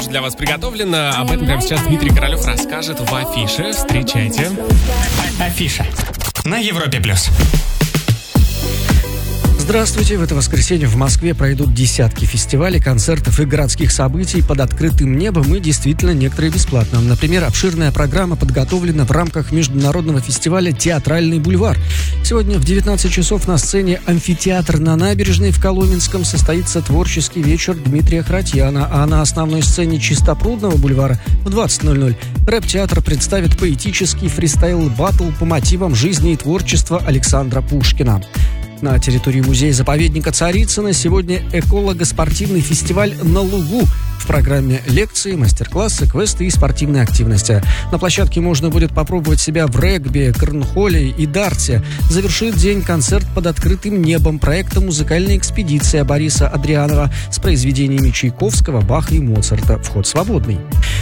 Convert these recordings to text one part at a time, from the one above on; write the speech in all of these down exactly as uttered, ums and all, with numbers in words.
для вас приготовлено. Об этом прямо сейчас Дмитрий Королев расскажет в афише. Встречайте. Афиша на Европе плюс. Здравствуйте! В это воскресенье в Москве пройдут десятки фестивалей, концертов и городских событий под открытым небом и действительно некоторые бесплатно. Например, обширная программа подготовлена в рамках международного фестиваля «Театральный бульвар». Сегодня в девятнадцать часов на сцене «Амфитеатр» на Набережной в Коломенском состоится творческий вечер Дмитрия Хратьяна, а на основной сцене Чистопрудного бульвара в двадцать ноль ноль рэп-театр представит поэтический фристайл-баттл по мотивам жизни и творчества Александра Пушкина. На территории музея-заповедника Царицына сегодня эколого-спортивный фестиваль «На лугу». В программе лекции, мастер-классы, квесты и спортивные активности. На площадке можно будет попробовать себя в регби, корнхоле и дарте. Завершит день концерт под открытым небом проекта «Музыкальная экспедиция» Бориса Адрианова с произведениями Чайковского, Баха и Моцарта. Вход свободный.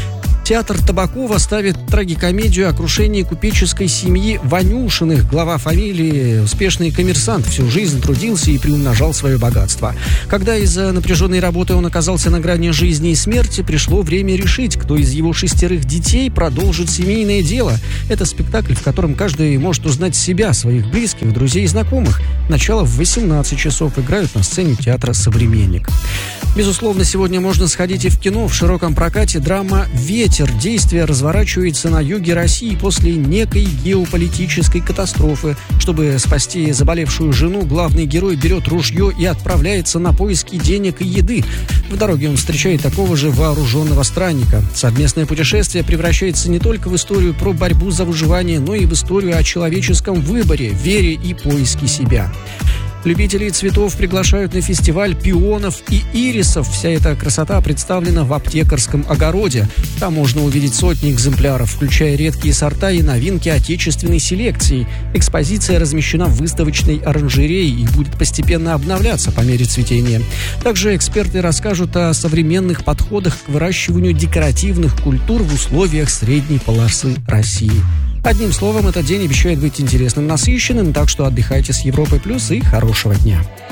Театр Табакова ставит трагикомедию о крушении купеческой семьи Ванюшиных. Глава фамилии, успешный коммерсант, всю жизнь трудился и приумножал свое богатство. Когда из-за напряженной работы он оказался на грани жизни и смерти, пришло время решить, кто из его шестерых детей продолжит семейное дело. Это спектакль, в котором каждый может узнать себя, своих близких, друзей и знакомых. Начало в восемнадцать часов. Играют на сцене театра «Современник». Безусловно, сегодня можно сходить и в кино. В широком прокате драма «Ветер». Действие разворачивается на юге России после некой геополитической катастрофы. Чтобы спасти заболевшую жену, главный герой берет ружье и отправляется на поиски денег и еды. В дороге он встречает такого же вооруженного странника. Совместное путешествие превращается не только в историю про борьбу за выживание, но и в историю о человеческом выборе, вере и поиске себя. Любителей цветов приглашают на фестиваль пионов и ирисов. Вся эта красота представлена в аптекарском огороде. Там можно увидеть сотни экземпляров, включая редкие сорта и новинки отечественной селекции. Экспозиция размещена в выставочной оранжерее и будет постепенно обновляться по мере цветения. Также эксперты расскажут о современных подходах к выращиванию декоративных культур в условиях средней полосы России. Одним словом, этот день обещает быть интересным, насыщенным, так что отдыхайте с Европой Плюс и хорошего дня.